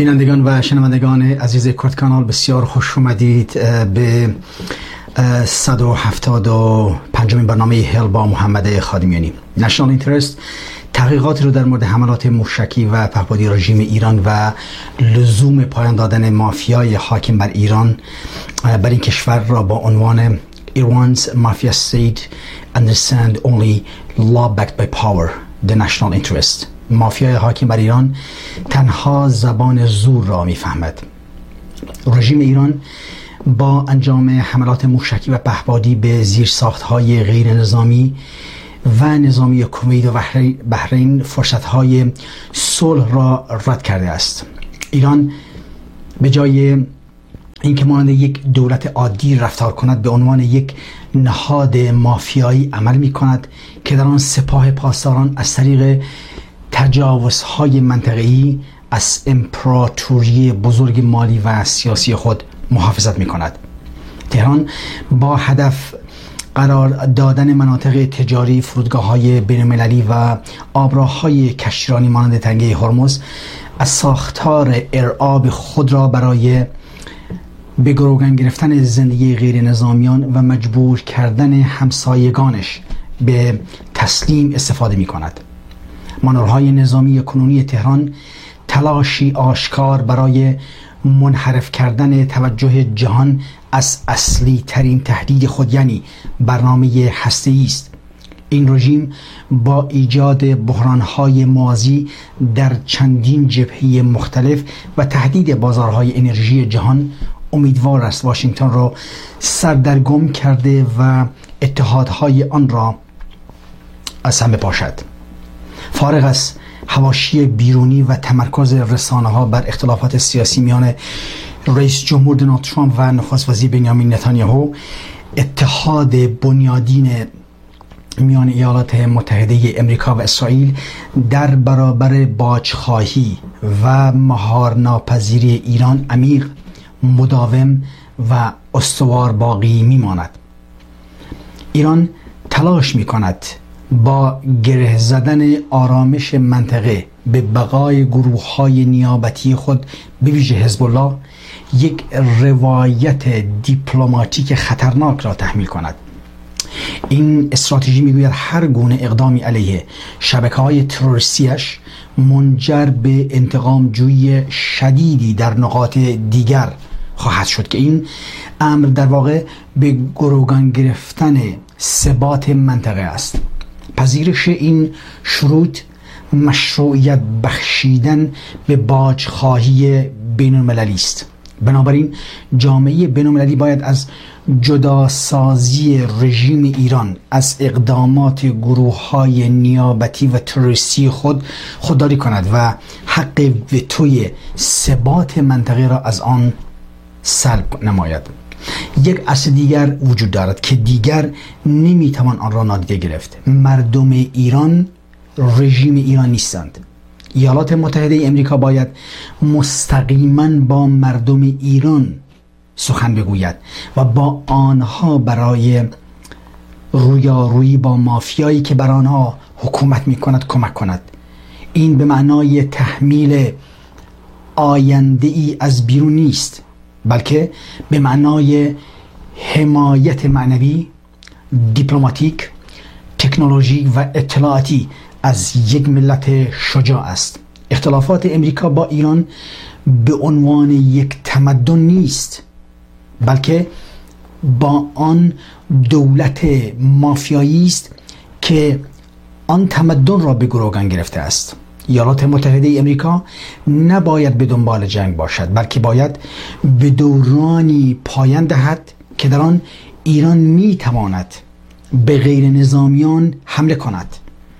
بینندگان و شنوندگان عزیز کرد کانال، بسیار خوش اومدید به 175 برنامه هل با محمد خادمیانی. نشنال اینترست تحقیقاتی رو در مورد حملات موشکی و پهپادی رژیم ایران و لزوم پایان دادن مافیای حاکم بر ایران بر این کشور را با عنوان Iran's Mafia State Understand Only Law Backed by Power The National Interest. مافیای حاکم بر ایران تنها زبان زور را میفهمد. رژیم ایران با انجام حملات موشکی و پهپادی به زیرساخت‌های غیر نظامی و نظامی کویت و بحرین فرصت‌های صلح را رد کرده است. ایران به جای اینکه مانند یک دولت عادی رفتار کند، به عنوان یک نهاد مافیایی عمل می‌کند که در آن سپاه پاسداران از طریق تجاوزهای منطقه‌ای از امپراتوری بزرگ مالی و سیاسی خود محافظت می‌کند. تهران با هدف قرار دادن مناطق تجاری، فرودگاه‌های بین‌المللی و آبراه‌های کشتیرانی مانند تنگه هرمز از ساختار ارعاب خود را برای به گروگان گرفتن زندگی غیر نظامیان و مجبور کردن همسایگانش به تسلیم استفاده می‌کند. مانورهای نظامی کنونی تهران تلاشی آشکار برای منحرف کردن توجه جهان از اصلی ترین تهدید خود، یعنی برنامه هسته‌ای است. این رژیم با ایجاد بحران‌های موازی در چندین جبهه مختلف و تهدید بازارهای انرژی جهان امیدوار است واشنگتن را سردرگم کرده و اتحادهای آن را از هم بپاشد. فارغ از حواشی بیرونی و تمرکز رسانه‌ها بر اختلافات سیاسی میان رئیس جمهور دونالد ترامپ و نخست وزیر بنیامین نتانیاهو، اتحاد بنیادین میان ایالات متحده امریکا و اسرائیل در برابر باجخواهی و مهارناپذیری ایران عمیق، مداوم و استوار باقی میماند. ایران تلاش میکند با گره زدن آرامش منطقه به بقای گروه‌های نیابتی خود، به ویژه حزب الله، یک روایت دیپلماتیک خطرناک را تحمیل کند. این استراتژی میگوید هر گونه اقدامی علیه شبکه‌های تروریستیش منجر به انتقام جویی شدیدی در نقاط دیگر خواهد شد که این امر در واقع به گروگان گرفتن ثبات منطقه است. پذیرش این شروط مشروعیت بخشیدن به باجخواهی بین‌المللی است. بنابراین جامعه بین‌المللی باید از جداسازی رژیم ایران از اقدامات گروه‌های نیابتی و تروریستی خود خودداری کند و حق وتوی ثبات منطقه را از آن سلب نماید. یک اصل دیگر وجود دارد که دیگر نمیتوان آن را نادیده گرفت. مردم ایران رژیم ایران نیستند. ایالات متحده امریکا باید مستقیما با مردم ایران سخن بگوید و با آنها برای رویارویی با مافیایی که بر آنها حکومت میکند کمک کند. این به معنای تحمیل آینده ای از بیرون نیست، بلکه به معنای حمایت معنوی، دیپلماتیک، تکنولوژی و اطلاعاتی از یک ملت شجاع است. اختلافات امریکا با ایران به عنوان یک تمدن نیست، بلکه با آن دولت مافیایی است که آن تمدن را به گروگان گرفته است. ایالات متحده امریکا نباید به دنبال جنگ باشد، بلکه باید به دورانی پایان دهد که در آن ایران میتواند به غیر نظامیان حمله کند،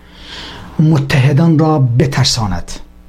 متحدان را بترساند،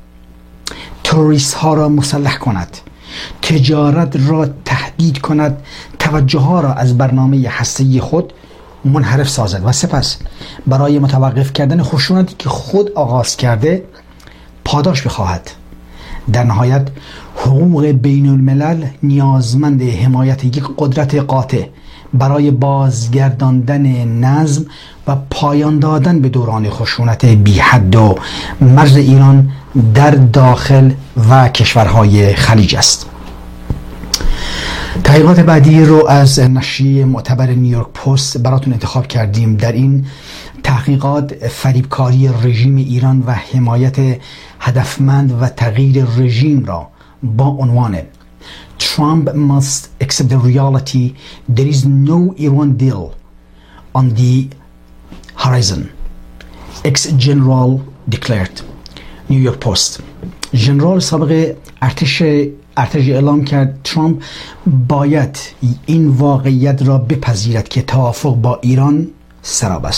تروریست ها را مسلح کند، تجارت را تهدید کند، توجه ها را از برنامه هسته‌ای خود منحرف سازد و سپس برای متوقف کردن خشونتی که خود آغاز کرده پاداش بخواهد. در نهایت حقوق بین الملل نیازمند حمایت یک قدرت قاطع برای بازگرداندن نظم و پایان دادن به دوران خشونت بی حد و مرز ایران در داخل و کشورهای خلیج است. تحقیقات بعدی رو از نشریه معتبر نیویورک پست براتون انتخاب کردیم. در این تحقیقات فریبکاری رژیم ایران و حمایت هدفمند و تغییر رژیم را با عنوان Trump must accept the reality there is no Iran deal on the horizon, ex-general declared. نیویورک پست. ژنرال سابق ارتش اعلام کرد ترامپ باید این واقعیت را بپذیرد که توافق با ایران سراب است.